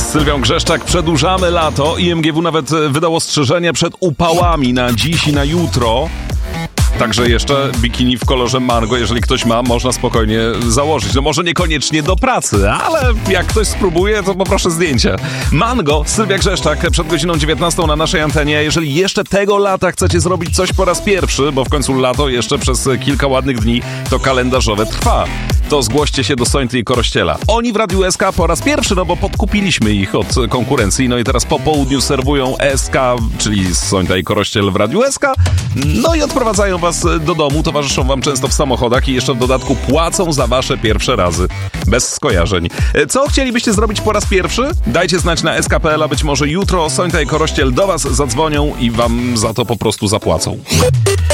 Sylwią Grzeszczak przedłużamy lato. IMGW nawet wydał ostrzeżenie przed upałami na dziś i na jutro. Także jeszcze bikini w kolorze mango, jeżeli ktoś ma, można spokojnie założyć. No może niekoniecznie do pracy, ale jak ktoś spróbuje, to poproszę zdjęcie. Mango, Sylwia Grzeszczak przed godziną 19 na naszej antenie. Jeżeli jeszcze tego lata chcecie zrobić coś po raz pierwszy, bo w końcu lato jeszcze przez kilka ładnych dni to kalendarzowe trwa, to zgłoście się do Sońty i Korościela. Oni w Radiu SK po raz pierwszy, no bo podkupiliśmy ich od konkurencji, no i teraz po południu serwują SK, czyli Sońta i Korościel w Radiu SK, no i odprowadzają was do domu, towarzyszą wam często w samochodach i jeszcze w dodatku płacą za wasze pierwsze razy. Bez skojarzeń. Co chcielibyście zrobić po raz pierwszy? Dajcie znać na sk.pl, a być może jutro Sońta i Korościel do was zadzwonią i wam za to po prostu zapłacą.